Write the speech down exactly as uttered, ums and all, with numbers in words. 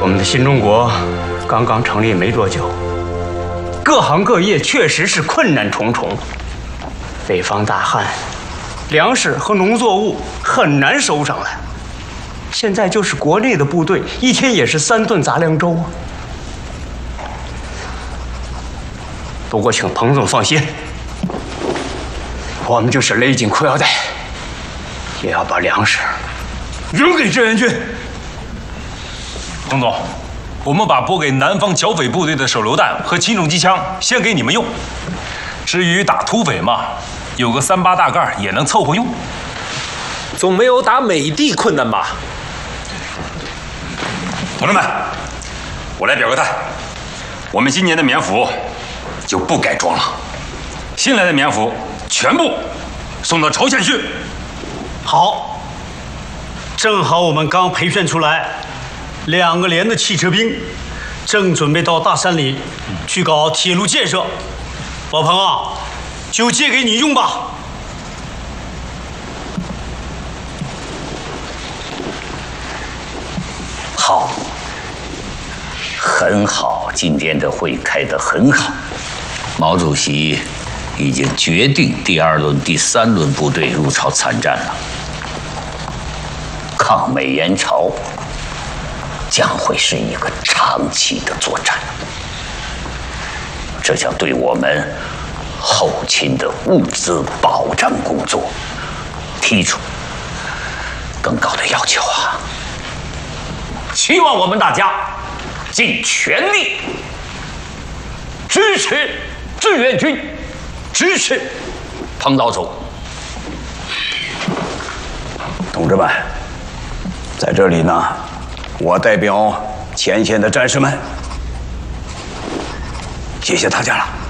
我们的新中国刚刚成立没多久，各行各业确实是困难重重。北方大旱，粮食和农作物很难收上来。现在就是国内的部队，一天也是三顿杂粮粥啊。不过，请彭总放心，我们就是勒紧裤腰带，也要把粮食扔给志愿军。 彭总，我们把拨给南方剿匪部队的手榴弹和轻重机枪先给你们用。至于打土匪嘛，有个三八大盖也能凑合用。 总没有打美帝困难吧？ 同志们，我来表个态，我们今年的棉服就不改装了，新来的棉服全部送到朝鲜去。 好，正好我们刚培训出来两个连的汽车兵，正准备到大山里去搞铁路建设。老彭啊，就借给你用吧。 好，很好，今天的会开得很好。毛主席已经决定第二轮、第三轮部队入朝参战了。抗美援朝将会是一个长期的作战，这将对我们后勤的物资保障工作提出更高的要求啊！希望我们大家尽全力支持志愿军，支持彭老总。 同志们，在这里呢，我代表前线的战士们，谢谢大家了。